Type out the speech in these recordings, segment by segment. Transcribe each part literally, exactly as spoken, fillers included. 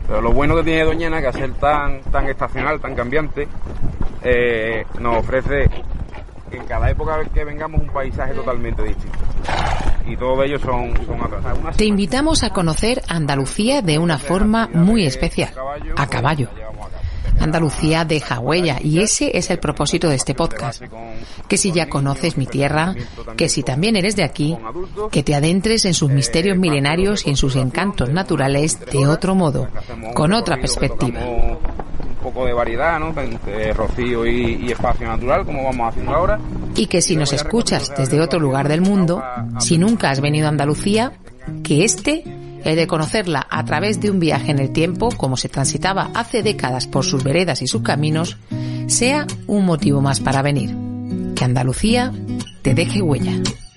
Pero lo bueno que tiene Doñana, que al ser tan, tan estacional, tan cambiante, eh, nos ofrece en cada época que vengamos un paisaje totalmente distinto. Y todos ellos son, son atrasados. Te invitamos a conocer Andalucía de una forma muy especial, a caballo. Andalucía deja huella y ese es el propósito de este podcast. Que si ya conoces mi tierra, que si también eres de aquí, que te adentres en sus misterios milenarios y en sus encantos naturales de otro modo, con otra perspectiva. Un poco de variedad, ¿no? Entre rocío y, y espacio natural, como vamos haciendo ahora. Y que si nos escuchas desde otro lugar del mundo, si nunca has venido a Andalucía, que este, el de conocerla a través de un viaje en el tiempo, como se transitaba hace décadas por sus veredas y sus caminos, sea un motivo más para venir. Que Andalucía te deje huella.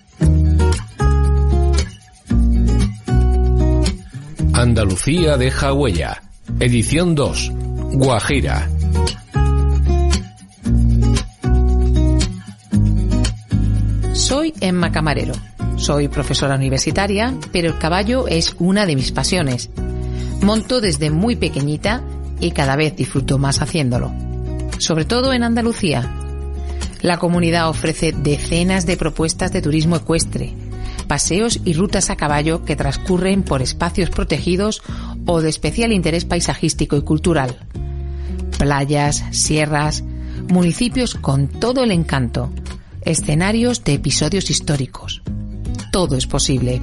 Andalucía deja huella. Edición dos. Guajira. Soy Emma Camarero. Soy profesora universitaria, pero el caballo es una de mis pasiones. Monto desde muy pequeñita y cada vez disfruto más haciéndolo. Sobre todo en Andalucía. La comunidad ofrece decenas de propuestas de turismo ecuestre, paseos y rutas a caballo que transcurren por espacios protegidos o de especial interés paisajístico y cultural. Playas, sierras, municipios con todo el encanto, escenarios de episodios históricos. Todo es posible.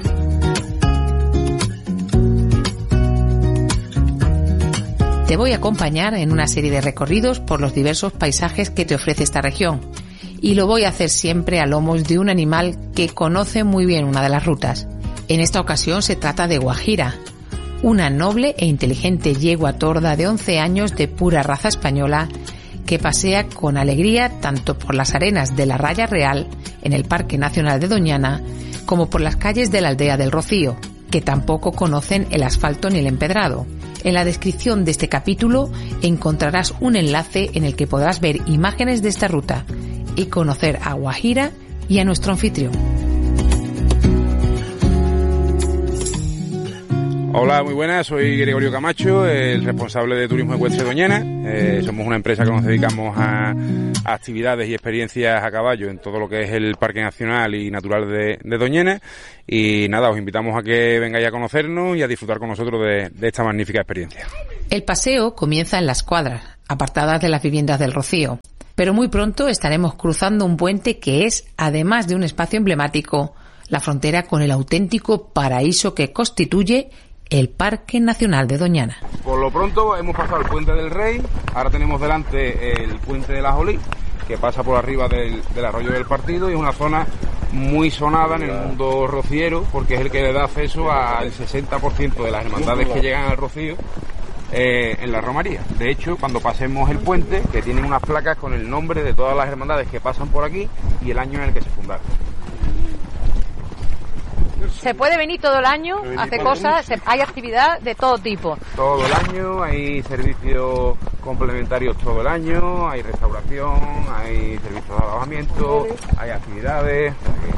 Te voy a acompañar en una serie de recorridos por los diversos paisajes que te ofrece esta región. Y lo voy a hacer siempre a lomos de un animal que conoce muy bien una de las rutas. En esta ocasión se trata de Guajira, una noble e inteligente yegua torda de once años de pura raza española que pasea con alegría tanto por las arenas de la Raya Real, en el Parque Nacional de Doñana, como por las calles de la aldea del Rocío, que tampoco conocen el asfalto ni el empedrado. En la descripción de este capítulo encontrarás un enlace en el que podrás ver imágenes de esta ruta y conocer a Guajira y a nuestro anfitrión. Hola, muy buenas, soy Gregorio Camacho, el responsable de Turismo Ecuestre Doñana. Eh, somos una empresa que nos dedicamos a, a actividades y experiencias a caballo en todo lo que es el Parque Nacional y Natural de, de Doñana. Y nada, os invitamos a que vengáis a conocernos y a disfrutar con nosotros de, de esta magnífica experiencia. El paseo comienza en las cuadras, apartadas de las viviendas del Rocío. Pero muy pronto estaremos cruzando un puente que es, además de un espacio emblemático, la frontera con el auténtico paraíso que constituye el Parque Nacional de Doñana. Por lo pronto hemos pasado el Puente del Rey, ahora tenemos delante el Puente de la Jolí, que pasa por arriba del, del arroyo del Partido, y es una zona muy sonada en el mundo rociero porque es el que le da acceso al sesenta por ciento de las hermandades que llegan al Rocío eh, en la romería. De hecho, cuando pasemos el puente, que tienen unas placas con el nombre de todas las hermandades que pasan por aquí y el año en el que se fundaron. Se puede venir todo el año, hace cosas, se, hay actividad de todo tipo. Todo el año, hay servicios complementarios todo el año, hay restauración, hay servicios de alojamiento, hay actividades.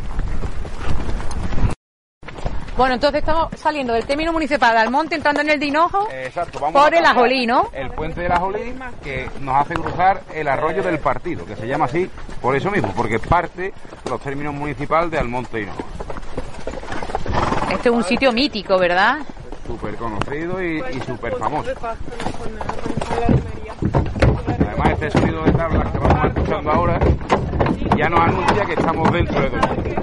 Bueno, entonces estamos saliendo del término municipal de Almonte, entrando en el Dinojo. Exacto, vamos por el Ajolí, ¿no? El puente del Ajolí, que nos hace cruzar el arroyo del Partido, que se llama así por eso mismo, porque parte los términos municipales de Almonte y Hinojo. Este es un sitio mítico, ¿verdad? Súper conocido y, y súper famoso. Además, este sonido de tablas que vamos escuchando ahora ya nos anuncia que estamos dentro de Doñana.